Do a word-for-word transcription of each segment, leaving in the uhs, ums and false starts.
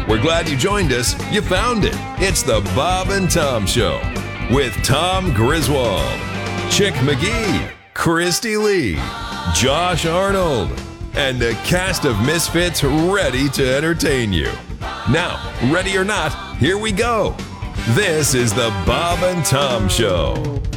We're glad you joined us. You found it. It's the Bob and Tom Show with Tom Griswold, Chick McGee, Christy Lee, Josh Arnold, and a cast of misfits ready to entertain you. Now, ready or not, here we go. This is the Bob and Tom Show.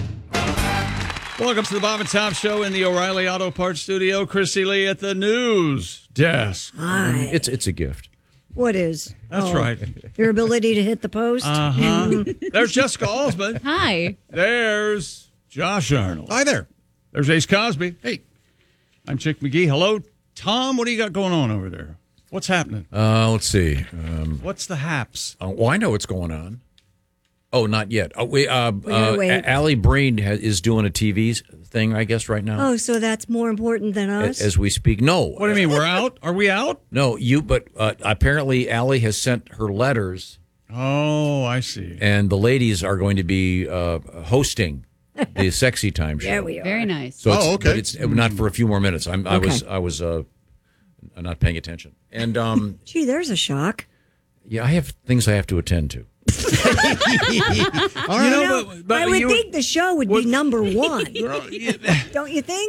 Welcome to the Bob and Tom Show in the O'Reilly Auto Parts Studio. Christy Lee at the news desk. Hi. It's it's a gift. What is? That's Oh, right. Your ability to hit the post? Uh-huh. There's Jessica Alsman. Hi. There's Josh Arnold. Hi there. There's Ace Cosby. Hey. I'm Chick McGee. Hello, Tom. What do you got going on over there? What's happening? Uh, let's see. Um, What's the haps? uh, well, I know what's going on. Oh, not yet. Oh, we, uh, uh, wait. Allie Breen ha- is doing a T V thing, I guess, right now. Oh, so that's more important than a- us? As we speak. No. What do you mean? We're out? Are we out? No, you, but uh, apparently Allie has sent her letters, Oh, I see. and the ladies are going to be uh, hosting the Sexy Time show. There we are. Very nice. So it's, Oh, okay. But it's not for a few more minutes. I'm, I Okay. was, I was uh, not paying attention. And, um, Gee, there's a shock. yeah, I have things I have to attend to. All right. You know, You know, but- but I would you- think the show would be number one. Don't you think?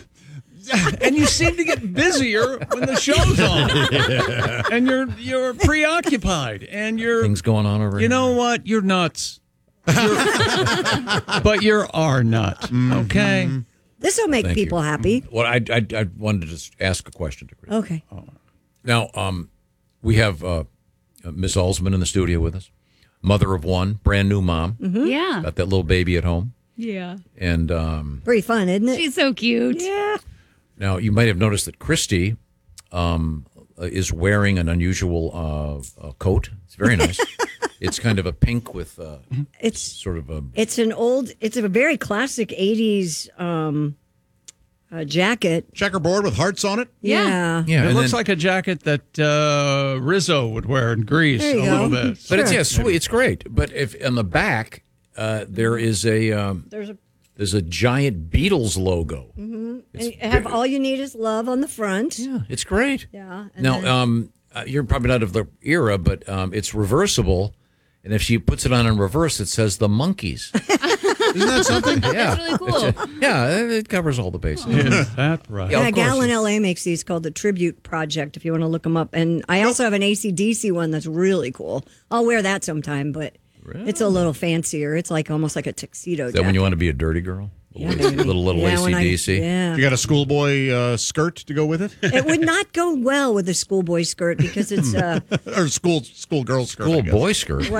And you seem to get busier when the show's on. And you're you're preoccupied. And you're Things going on over You here. know what? You're nuts. You're- but you're our nut. Okay. This will make Thank people you. happy. Well, I, I, I wanted to just ask a question to Chris. Okay. Now, um, we have uh, uh, Miss Alsman in the studio with us, mother of one, brand new mom, Yeah. got that little baby at home. Yeah. And um, Pretty fun, isn't it? She's so cute. Yeah. now you might have noticed that Christy um, uh, is wearing an unusual uh, uh, coat. It's very nice. It's kind of a pink with uh, It's sort of a. it's an old, it's a very classic eighties um, uh, jacket. Checkerboard with hearts on it. Yeah. Yeah, It and looks then- like a jacket that uh, Rizzo would wear in Greece There you a go. little bit. but it's Sure. yeah, sweet. It's great. But if on the back uh, there is a um, There's a, there's a giant Beatles logo. and you have all you need is love on the front. Yeah, it's great. Yeah. and Now, then- um, uh, you're probably not of the era, but um, it's reversible, and if she puts it on in reverse, it says the Monkees. Isn't that something? Yeah, That's really cool. yeah, it covers all the bases. Is that right? Yeah, Yeah, of course Gal in it's- L A makes these called the Tribute Project if you want to look them up. And I also have an A C D C one that's really cool. I'll wear that sometime, but it's a little fancier. It's like almost like a tuxedo Is that when jacket. you want to be a dirty girl? Yeah, little baby. little, little Yeah, when I- A C D C. Yeah. You got a schoolboy uh, skirt to go with it, It would not go well with a schoolboy skirt because it's uh, or school schoolgirl skirt. I Cool guess. boy skirt. well,